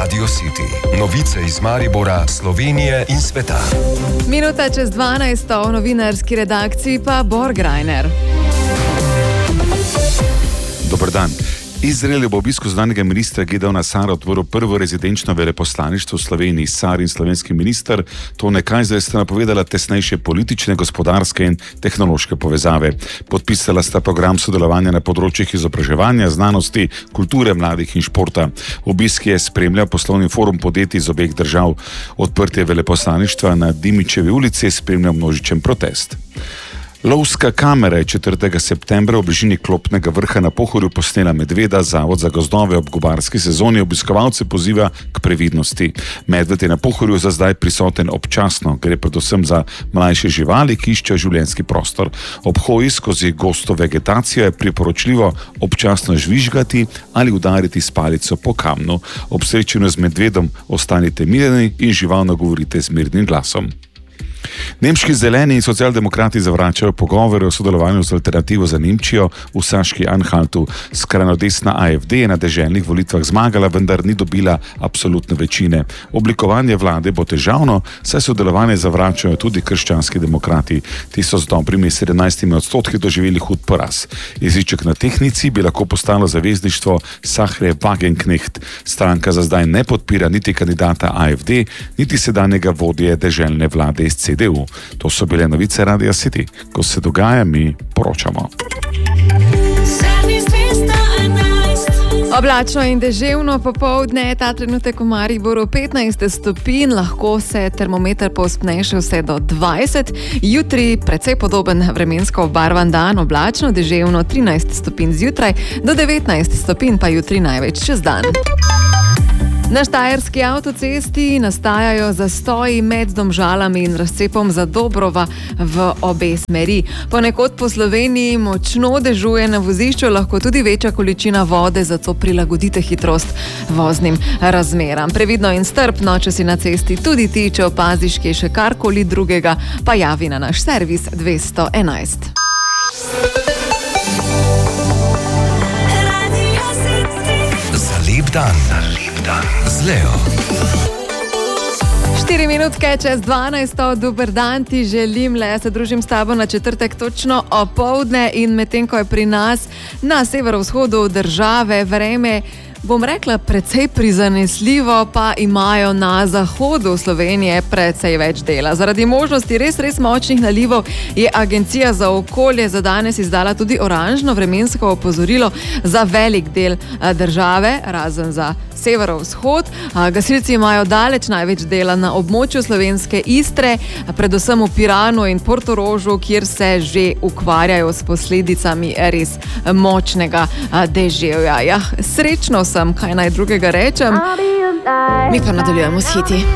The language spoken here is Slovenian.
Radio City. Novice iz Maribora, Slovenije in sveta. Minuta čez 12. V novinarski redakciji pa Borgrajner. Dober dan. Izrael je po obisku zunanjega ministra Gideona Saara otvoril prvo rezidenčno veleposlaništvo v Sloveniji. Saar in slovenski minister Tone Kajzer sta napovedala tesnejše politične, gospodarske in tehnološke povezave. Podpisala sta program sodelovanja na področjih izobraževanja, znanosti, kulture, mladih in športa. Obisk je spremljal poslovni forum podjetij iz obeh držav. Odprtje veleposlaništva na Dimičevi ulici je spremljal množičen protest. Lovska kamera je 4. septembra v bližini Klopnega vrha na Pohorju posnela medveda. Zavod za gozdove ob gobarski sezoni obiskovalce poziva k previdnosti. Medved je na Pohorju za zdaj prisoten občasno. Gre predvsem za mlajše živali, ki iščejo življenjski prostor. Ob hoji skozi gosto vegetacijo je priporočljivo občasno žvižgati ali udariti s palico po kamnu. Ob srečanju z medvedom ostanite mirni in živalno govorite z mirnim glasom. Nemški zeleni in socialdemokrati zavračajo pogovore o sodelovanju z alternativo za Nemčijo v Saški-Anhaltu. Skrajno desna AfD je na deželnih volitvah zmagala, vendar ni dobila absolutne večine. Oblikovanje vlade bo težavno, saj sodelovanje zavračajo tudi krščanski demokrati. Ti so z dobrimi 17% doživeli hud poraz. Jeziček na tehnici bi lahko postalo zavezništvo Sahre Wagenknecht. Stranka za zdaj ne podpira niti kandidata AfD, niti sedanjega vodje deželne vlade iz CDU. To so bile novice Radia City. Ko se dogaja, mi poročamo. Oblačno in deževno popoldne, ta trenutek v Mariboru 15 stopinj, lahko se termometer povzpne še vse do 20. Jutri precej podoben vremensko obarvan dan, oblačno, deževno 13 stopinj zjutraj, do 19 stopinj pa jutri največ čez dan. Na štajerski avtocesti nastajajo zastoji med Domžalami in razcepom Zadobrova v obe smeri. Ponekod po Sloveniji močno dežuje, na vozišču lahko tudi večja količina vode, zato prilagodite hitrost voznim razmeram. Previdno in strpno, če si na cesti tudi ti, če opaziš kje še karkoli drugega, pa javi na naš servis 211. Za lep dan. Z Leo. 4 minutke čez 12. Dober dan ti želim, le se družim s tabo na četrtek točno opoldne in medtem ko je pri nas na severovzhodu države vreme, bom rekla, precej prizanesljivo, pa imajo na zahodu Slovenije precej več dela. Zaradi možnosti res močnih nalivov je Agencija za okolje za danes izdala tudi oranžno vremensko opozorilo za velik del države, razen za severovzhod. Gasilci imajo daleč največ dela na območju slovenske Istre, predvsem v Piranu in Portorožu, kjer se že ukvarjajo s posledicami res močnega deževja. Srečno sem, kaj naj drugega rečem. Mi pa nadaljujemo s hiti.